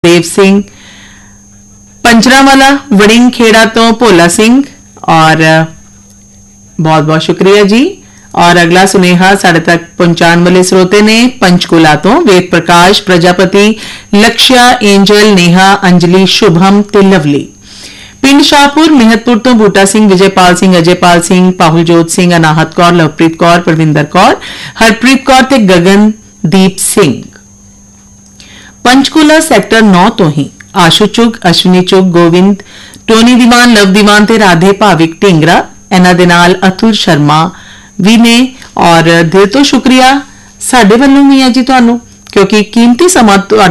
देव सिंह, पंचरावाला वड़िंग खेड़ा तो भोला सिंह और बहुत बहुत शुक्रिया जी। और अगला सुनेहा साढ़े तक पहुंचाने वाले स्रोते ने पंचकूला तो वेद प्रकाश, प्रजापति, लक्ष्या, एंजल, नेहा, अंजलि, शुभम ते लवली। पिंड शाहपुर मेहतपुर तो बूटा सिंह, विजयपाल सिंह, अजयपाल सिंह, पाहुलजोत सिंह, अनाहत कौर, लवप्रीत कौर, परविंदर कौर, हरप्रीत कौर ते गगनदीप सिंह। पंचकूला सैक्टर 9 तो ही आशु चुग, अश्विनी चुग, गोविंद, टोनी दीवान, लव दीवान ते राधे भाविक ढिंगरा इन्हां दे नाल अतुल शर्मा भी ने। और दिल तो शुक्रिया साडे वल्लों भी है जी तुहानू, क्योंकि कीमती समा